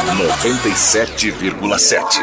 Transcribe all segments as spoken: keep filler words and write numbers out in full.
noventa e sete vírgula sete.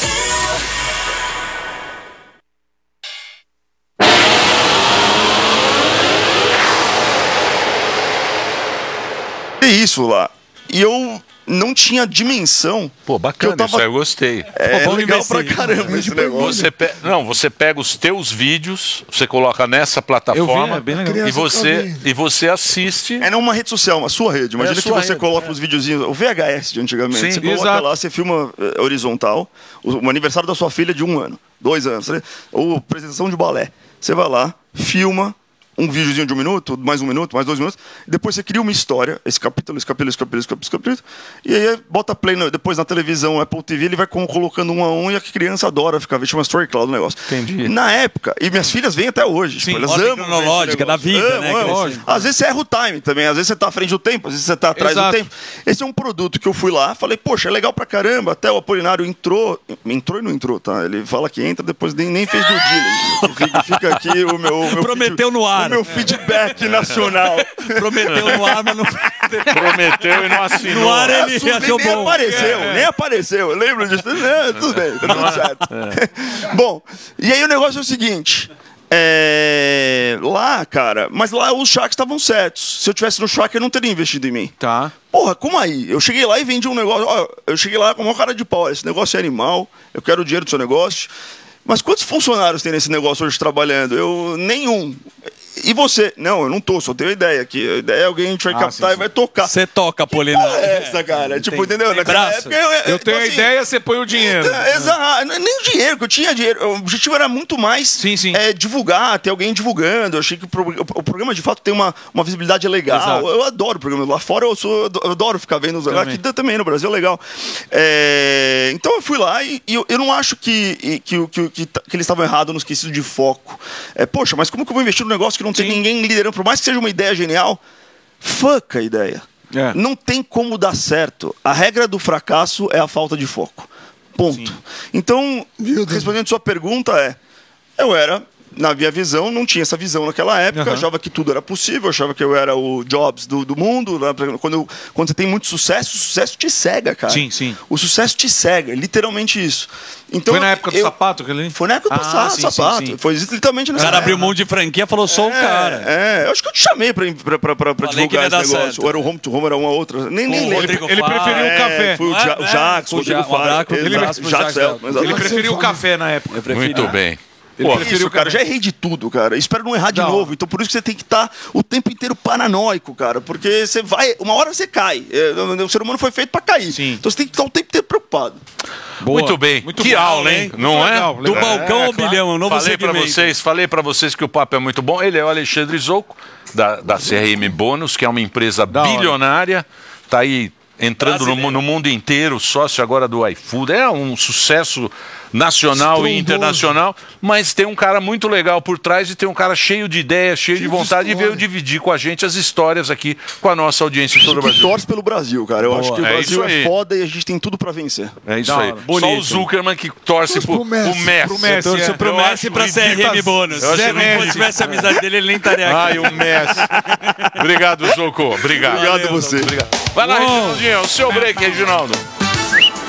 É isso lá. E eu não tinha dimensão. Pô, bacana, que eu tava... isso aí eu gostei. É Pô, legal pra investir. caramba esse negócio. Você pe... Não, você pega os teus vídeos, você coloca nessa plataforma Eu vi, é bem legal. e, você, e você assiste. É numa rede social, uma sua rede. Imagina É a que sua você rede, coloca é. os videozinhos, o V H S de antigamente. Sim, você coloca exato. lá, você filma eh, horizontal, o, o aniversário da sua filha de um ano, dois anos, né? Ou apresentação de balé. Você vai lá, filma um videozinho de um minuto, mais um minuto, mais dois minutos, e depois você cria uma história, esse capítulo, esse capítulo, esse capítulo, esse capítulo, esse capítulo, e aí bota play no, depois na televisão, Apple T V, ele vai com- colocando um a um e a criança adora ficar vendo, chama Story Cloud o negócio. Entendi. Na época, e minhas filhas vêm até hoje, Sim, tipo, elas ordem amam ver esse cronológica negócio. da vida, né, Amam, amam. Lógico. Às vezes você erra o time também, às vezes você tá à frente do tempo, às vezes você tá atrás Exato. do tempo. Esse é um produto que eu fui lá, falei, poxa, é legal pra caramba, até o Apolinário entrou, entrou e não entrou, tá? Ele fala que entra, depois nem, nem fez do deal. Fica, fica aqui o meu, o meu Prometeu no ar. o meu feedback nacional. Prometeu no ar, mas não... Prometeu e não assinou. No ar ele Assume, achou nem bom. apareceu, nem apareceu. Eu lembro disso. Não, tudo bem, tá tudo certo. Bom, e aí o negócio é o seguinte. é, Lá, cara, mas lá os Sharks estavam certos. Se eu tivesse no Shark, eu não teria investido em mim. Tá. Porra, como aí? Eu cheguei lá e vendi um negócio. Ó, eu cheguei lá com uma cara de pau. Esse negócio é animal, eu quero o dinheiro do seu negócio. Mas quantos funcionários tem nesse negócio hoje trabalhando? Eu, nenhum. E você? Não, eu não tô, só tenho ideia aqui. A ideia é alguém a gente vai Ah, captar sim, e sim. vai tocar. Você toca, Polinário. Porra é essa, cara? Tipo, tem- entendeu? tem Naquela braço. época eu, Eu tenho a assim, ideia, você põe o dinheiro. então, exato. Nem o dinheiro, que eu tinha dinheiro. O objetivo era muito mais Sim, sim. é, divulgar, ter alguém divulgando. Eu achei que o, pro- o programa de fato tem uma, uma visibilidade legal. Exato. Eu adoro o programa. Lá fora eu, sou, eu adoro ficar vendo os. Também. Aqui também no Brasil é legal. É, então eu fui lá e, e eu, eu não acho que, e- que, o- que, o- que, t- que eles estavam errados no esquecido de foco. É, poxa, mas como que eu vou investir num negócio que não tem Sim. ninguém liderando? Por mais que seja uma ideia genial, fuck a ideia. É. Não tem como dar certo. A regra do fracasso é a falta de foco. Ponto. Então, respondendo a sua pergunta, é: eu era, na minha visão, não tinha essa visão naquela época, Uhum. achava que tudo era possível, achava que eu era o Jobs do, do mundo. né? Quando, eu- quando você tem muito sucesso, o sucesso te cega, cara. Sim, sim. O sucesso te cega, literalmente isso. Então, Foi na época do eu- sapato que ele... Foi na época do Ah, sa- sim, sim, sapato. sim. Foi literalmente O nessa cara época. abriu mão de franquia e falou, sou o cara. É, eu acho que eu te chamei pra, pra, pra, pra, pra Falei que divulgar ia esse dar negócio. certo. Ou era o Home to Home, era uma outra. Nem, nem O lembro. Rodrigo Ele Faro. preferiu o É, café. Foi o, Não é? ja o É, Jacques, o Rodrigo Ja- um abraço, Faro. ele Exato, pro Jacques Jacques Elton, Elton. Ele exatamente. preferiu o café na época. Eu prefiro. Muito bem. Ele Pô, preferiu Isso, o cara, café. já errei de tudo, cara. Espero não errar de Não. novo. Então por isso que você tem que estar o tempo inteiro paranoico, cara. Porque você vai, uma hora você cai. É, O ser humano foi feito pra cair. Sim. Então você tem que estar o tempo inteiro preocupado. Boa. Muito bem. Muito que boa, aula, hein? muito Não legal, é? Do legal. balcão ao claro. bilhão, é um novo Falei pra segmento. vocês, falei para vocês que o papo é muito bom. Ele é o Alexandre Zocco, da, da C R M Bônus, que é uma empresa Da hora. bilionária. Tá aí entrando no, mu- no mundo inteiro, sócio agora do iFood. É um sucesso nacional e Estrondoso. internacional, mas tem um cara muito legal por trás e tem um cara cheio de ideias, cheio, de Cheio de vontade e história. veio dividir com a gente as histórias aqui com a nossa audiência em todo o Que Brasil. torce pelo Brasil, cara. Eu Boa. acho que o É Brasil isso é aí. foda e a gente tem tudo pra vencer. É isso Da aí. hora. Só Bonito. o Zuckerman que torce Torce pro, pro Messi. pro Messi. Pro Messi, Torço é. pro Eu Messi acho e pra C R M ridículo. Bônus. Eu acho Se Messi. não tivesse a amizade dele, ele nem estaria aqui. Ai, o Messi. Obrigado, Zocco. Obrigado. Obrigado a você. Obrigado. Vai lá, Bom. Reginaldinho. O seu break, Reginaldo.